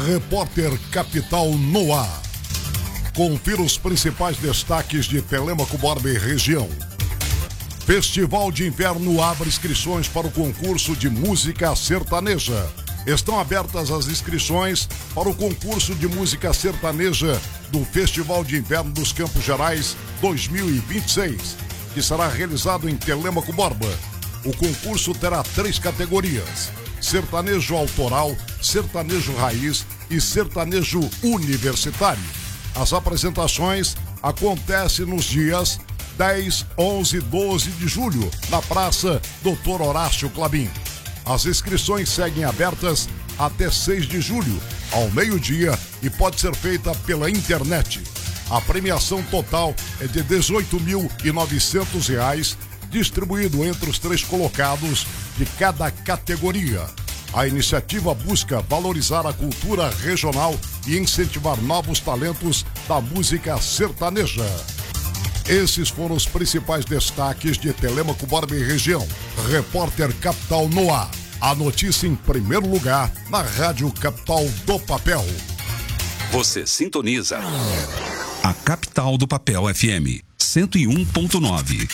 Repórter Capital no ar. Confira os principais destaques de Telêmaco Borba e região. Festival de Inverno abre inscrições para o concurso de música sertaneja. Estão abertas as inscrições para o concurso de música sertaneja do Festival de Inverno dos Campos Gerais 2026, que será realizado em Telêmaco Borba. O concurso terá 3 categorias: sertanejo autoral, sertanejo raiz e sertanejo universitário. As apresentações acontecem nos dias 10, 11 e 12 de julho, na Praça Dr. Horácio Clabin. As inscrições seguem abertas até 6 de julho, ao meio-dia, e pode ser feita pela internet. A premiação total é de R$ 18.900, distribuído entre os 3 colocados de cada categoria. A iniciativa busca valorizar a cultura regional e incentivar novos talentos da música sertaneja. Esses foram os principais destaques de Telêmaco Borba e região. Repórter Capital no ar. A notícia em primeiro lugar na Rádio Capital do Papel. Você sintoniza a Capital do Papel FM 101.9.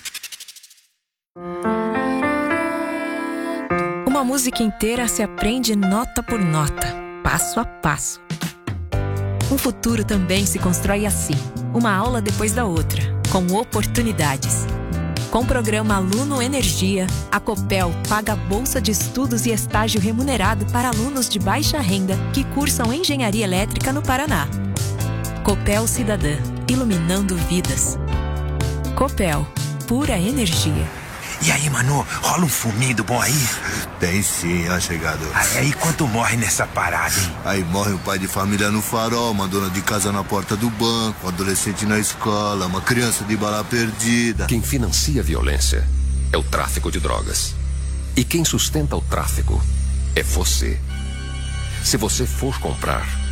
Uma música inteira se aprende nota por nota, passo a passo. Um futuro também se constrói assim, uma aula depois da outra, com oportunidades. Com o programa Aluno Energia, a Copel paga bolsa de estudos e estágio remunerado para alunos de baixa renda que cursam engenharia elétrica no Paraná. Copel Cidadã, iluminando vidas. Copel, pura energia. E aí, mano, rola um fumido bom aí? Tem sim, ó, chegado. Aí quanto morre nessa parada, hein? Aí morre um pai de família no farol, uma dona de casa na porta do banco, um adolescente na escola, uma criança de bala perdida. Quem financia a violência é o tráfico de drogas. E quem sustenta o tráfico é você. Se você for comprar,